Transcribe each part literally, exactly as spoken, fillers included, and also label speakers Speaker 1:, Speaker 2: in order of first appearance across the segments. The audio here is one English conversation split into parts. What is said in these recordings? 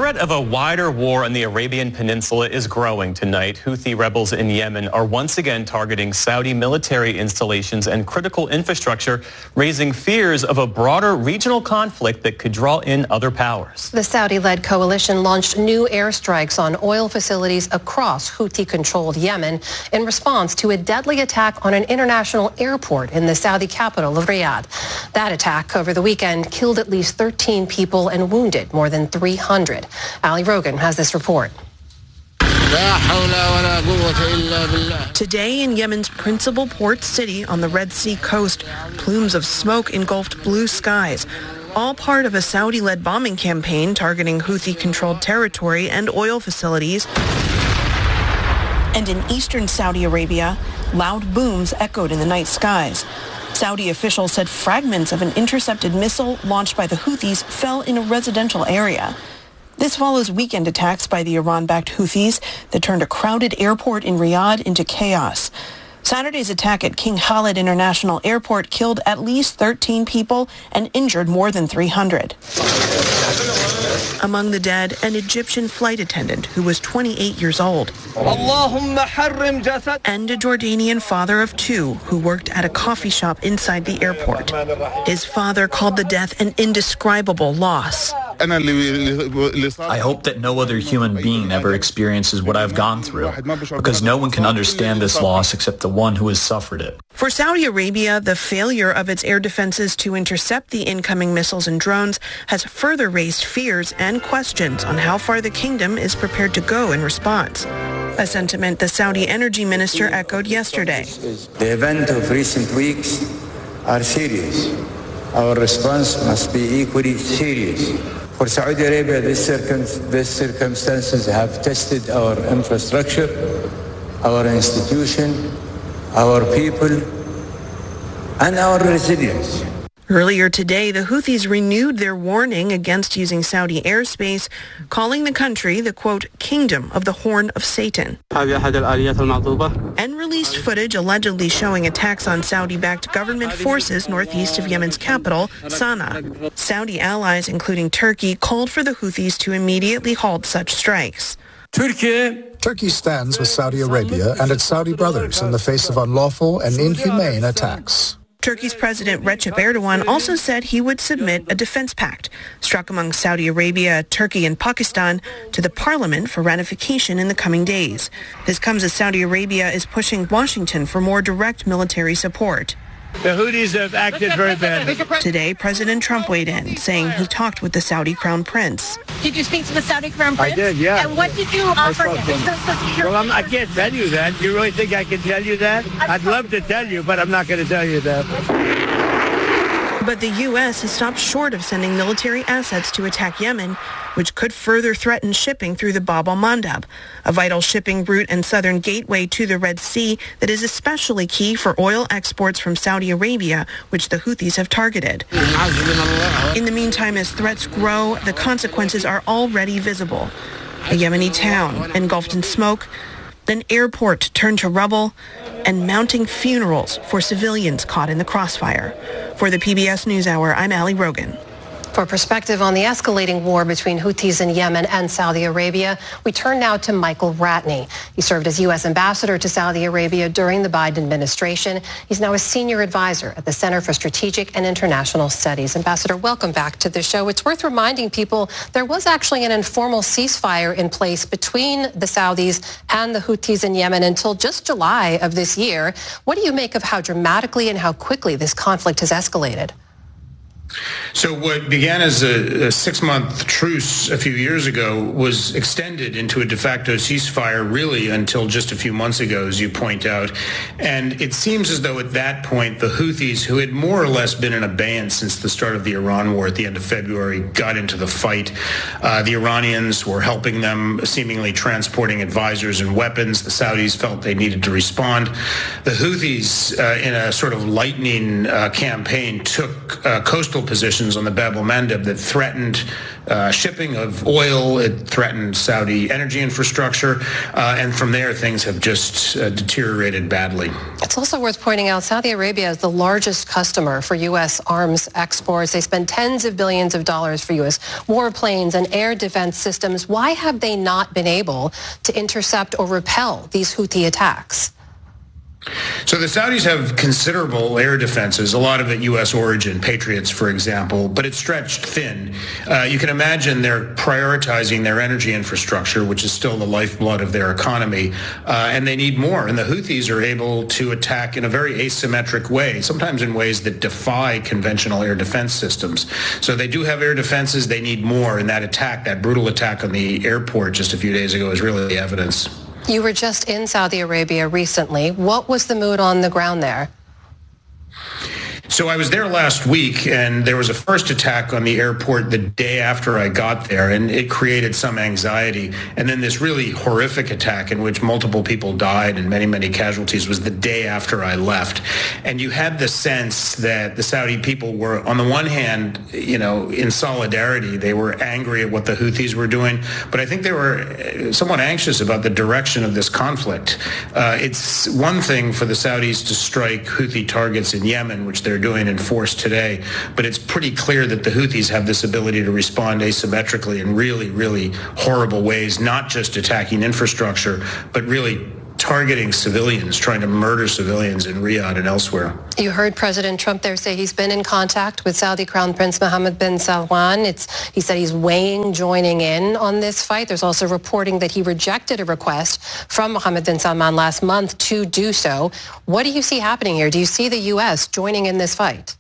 Speaker 1: threat of a wider war on the Arabian Peninsula is growing tonight. Houthi rebels in Yemen are once again targeting Saudi military installations and critical infrastructure, raising fears of a broader regional conflict that could draw in other powers.
Speaker 2: The Saudi-led coalition launched new airstrikes on oil facilities across Houthi-controlled Yemen in response to a deadly attack on an international airport in the Saudi capital of Riyadh. That attack over the weekend killed at least thirteen people and wounded more than three hundred. Ali Rogan has this report.
Speaker 3: Today in Yemen's principal port city on the Red Sea coast, plumes of smoke engulfed blue skies, all part of a Saudi-led bombing campaign targeting Houthi-controlled territory and oil facilities. And in eastern Saudi Arabia, loud booms echoed in the night skies. Saudi officials said fragments of an intercepted missile launched by the Houthis fell in a residential area. This follows weekend attacks by the Iran-backed Houthis that turned a crowded airport in Riyadh into chaos. Saturday's attack at King Khalid International Airport killed at least thirteen people and injured more than three hundred. Among the dead, an Egyptian flight attendant who was twenty-eight years old. And a Jordanian father of two who worked at a coffee shop inside the airport. His father called the death an indescribable loss.
Speaker 4: I hope that no other human being ever experiences what I've gone through, because no one can understand this loss except the one who has suffered it.
Speaker 3: For Saudi Arabia, the failure of its air defenses to intercept the incoming missiles and drones has further raised fears and questions on how far the kingdom is prepared to go in response. A sentiment the Saudi energy minister echoed yesterday.
Speaker 5: The events of recent weeks are serious. Our response must be equally serious. For Saudi Arabia, these circum- circumstances have tested our infrastructure, our institution, our people, and our resilience.
Speaker 3: Earlier today, the Houthis renewed their warning against using Saudi airspace, calling the country the, quote, kingdom of the Horn of Satan, and released footage allegedly showing attacks on Saudi-backed government forces northeast of Yemen's capital, Sana'a. Saudi allies, including Turkey, called for the Houthis to immediately halt such strikes.
Speaker 6: Turkey Turkey stands with Saudi Arabia and its Saudi brothers in the face of unlawful and inhumane attacks.
Speaker 3: Turkey's President Recep Erdogan also said he would submit a defense pact struck among Saudi Arabia, Turkey, and Pakistan to the parliament for ratification in the coming days. This comes as Saudi Arabia is pushing Washington for more direct military support.
Speaker 7: The Houthis have acted very badly.
Speaker 3: Today, President Trump weighed in, saying he talked with the Saudi Crown Prince.
Speaker 8: Did you speak to the Saudi Crown Prince?
Speaker 7: I did, yeah.
Speaker 8: And what did you offer him?
Speaker 7: Well, I'm, I can't tell you that. You really think I can tell you that? I'd love to tell you, but I'm not going to tell you that.
Speaker 3: But the U S has stopped short of sending military assets to attack Yemen, which could further threaten shipping through the Bab al-Mandab, a vital shipping route and southern gateway to the Red Sea that is especially key for oil exports from Saudi Arabia, which the Houthis have targeted. In the meantime, as threats grow, the consequences are already visible. A Yemeni town engulfed in smoke, an airport turned to rubble, and mounting funerals for civilians caught in the crossfire. For the P B S NewsHour, I'm Ali Rogan.
Speaker 2: For perspective on the escalating war between Houthis in Yemen and Saudi Arabia, we turn now to Michael Ratney. He served as U S ambassador to Saudi Arabia during the Biden administration. He's now a senior advisor at the Center for Strategic and International Studies. Ambassador, welcome back to the show. It's worth reminding people there was actually an informal ceasefire in place between the Saudis and the Houthis in Yemen until just July of this year. What do you make of how dramatically and how quickly this conflict has escalated?
Speaker 9: So what began as a, a six-month truce a few years ago was extended into a de facto ceasefire really until just a few months ago, as you point out. And it seems as though at that point, the Houthis, who had more or less been in abeyance since the start of the Iran war at the end of February, got into the fight. Uh, the Iranians were helping them, seemingly transporting advisors and weapons. The Saudis felt they needed to respond. The Houthis, uh, in a sort of lightning uh, campaign, took uh, coastal coastal positions on the Bab el-Mandeb that threatened uh, shipping of oil. It threatened Saudi energy infrastructure. Uh, and from there, things have just uh, deteriorated badly.
Speaker 2: It's also worth pointing out Saudi Arabia is the largest customer for U S arms exports. They spend tens of billions of dollars for U S warplanes and air defense systems. Why have they not been able to intercept or repel these Houthi attacks?
Speaker 9: So the Saudis have considerable air defenses, a lot of it U S origin, Patriots, for example, but it's stretched thin. Uh, you can imagine they're prioritizing their energy infrastructure, which is still the lifeblood of their economy, uh, and they need more. And the Houthis are able to attack in a very asymmetric way, sometimes in ways that defy conventional air defense systems. So they do have air defenses. They need more, and that attack, that brutal attack on the airport just a few days ago is really evidence.
Speaker 2: You were just in Saudi Arabia recently. What was the mood on the ground there?
Speaker 9: So I was there last week, and there was a first attack on the airport the day after I got there, and it created some anxiety. And then this really horrific attack in which multiple people died and many, many casualties was the day after I left. And you had the sense that the Saudi people were, on the one hand, you know, in solidarity. They were angry at what the Houthis were doing, but I think they were somewhat anxious about the direction of this conflict. Uh, it's one thing for the Saudis to strike Houthi targets in Yemen, which they're doing in force today, but it's pretty clear that the Houthis have this ability to respond asymmetrically in really, really horrible ways, not just attacking infrastructure, but really targeting civilians, trying to murder civilians in Riyadh and elsewhere.
Speaker 2: You heard President Trump there say he's been in contact with Saudi Crown Prince Mohammed bin Salman. It's, he said he's weighing joining in on this fight. There's also reporting that he rejected a request from Mohammed bin Salman last month to do so. What do you see happening here? Do you see the U S joining in this fight?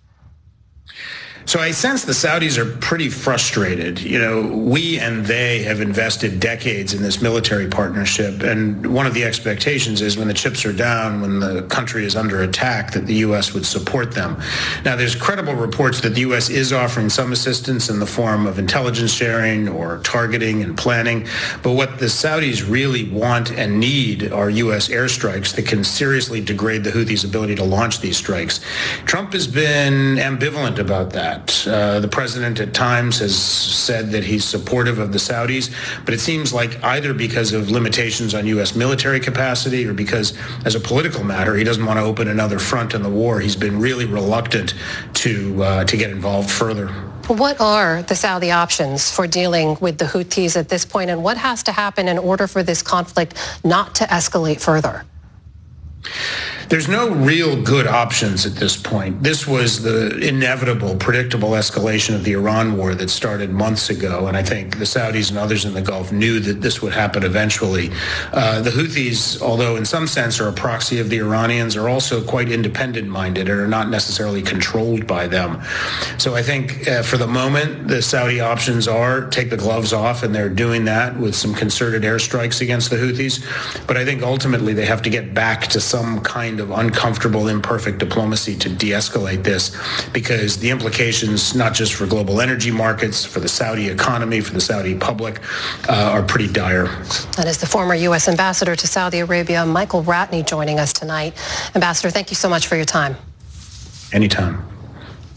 Speaker 9: So I sense the Saudis are pretty frustrated. You know, we and they have invested decades in this military partnership, and one of the expectations is when the chips are down, when the country is under attack, that the U S would support them. Now, there's credible reports that the U S is offering some assistance in the form of intelligence sharing or targeting and planning, but what the Saudis really want and need are U S airstrikes that can seriously degrade the Houthis' ability to launch these strikes. Trump has been ambivalent about that. Uh, the president at times has said that he's supportive of the Saudis, but it seems like either because of limitations on U S military capacity or because, as a political matter, he doesn't want to open another front in the war, he's been really reluctant to uh, to get involved further.
Speaker 2: What are the Saudi options for dealing with the Houthis at this point, and what has to happen in order for this conflict not to escalate further?
Speaker 9: There's no real good options at this point. This was the inevitable, predictable escalation of the Iran war that started months ago, and I think the Saudis and others in the Gulf knew that this would happen eventually. Uh, the Houthis, although in some sense are a proxy of the Iranians, are also quite independent-minded and are not necessarily controlled by them. So I think uh, for the moment, the Saudi options are take the gloves off, and they're doing that with some concerted airstrikes against the Houthis. But I think ultimately they have to get back to some kind of uncomfortable, imperfect diplomacy to de-escalate this, because the implications, not just for global energy markets, for the Saudi economy, for the Saudi public, uh, are pretty dire.
Speaker 2: That is the former U S ambassador to Saudi Arabia, Michael Ratney, joining us tonight. Ambassador, thank you so much for your time.
Speaker 9: Anytime.